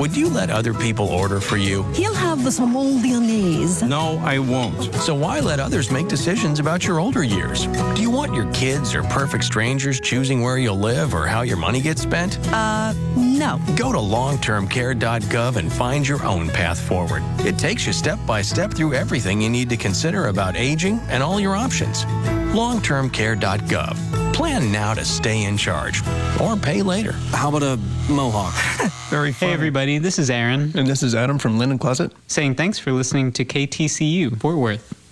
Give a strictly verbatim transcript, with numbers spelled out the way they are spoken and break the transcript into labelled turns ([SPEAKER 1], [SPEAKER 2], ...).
[SPEAKER 1] Would you let other people order for you?
[SPEAKER 2] He'll have the bolognese.
[SPEAKER 3] No, I won't.
[SPEAKER 1] So why let others make decisions about your older years? Do you want your kids or perfect strangers choosing where you'll live or how your money gets spent?
[SPEAKER 2] Uh, no.
[SPEAKER 1] Go to long term care dot gov and find your own path forward. It takes you step by step through everything you need to consider about aging and all your options. long term care dot gov. Plan now to stay in charge or pay later.
[SPEAKER 3] How about a mohawk? Very funny.
[SPEAKER 4] Hey everybody, this is Aaron.
[SPEAKER 5] And this is Adam from Linen Closet.
[SPEAKER 4] Saying thanks for listening to K T C U Fort Worth.